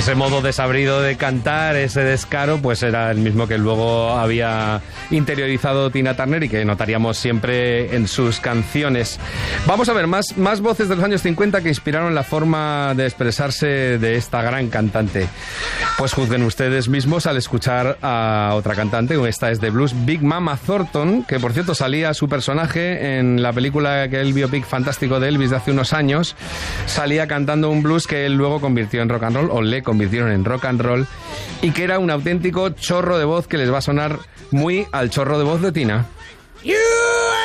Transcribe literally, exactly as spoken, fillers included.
ese modo desabrido de cantar, ese descaro, pues era el mismo que luego había interiorizado Tina Turner y que notaríamos siempre en sus canciones. Vamos a ver, más, más voces de los años cincuenta que inspiraron la forma de expresarse de esta gran cantante. Pues juzguen ustedes mismos al escuchar a otra cantante, esta es de blues, Big Mama Thornton, que por cierto salía su personaje en la película, que el biopic fantástico de Elvis de hace unos años, salía cantando un blues que él luego convirtió en rock and roll, o le convirtieron en rock and roll, y que era un auténtico chorro de voz que les va a sonar muy al chorro de voz de Tina.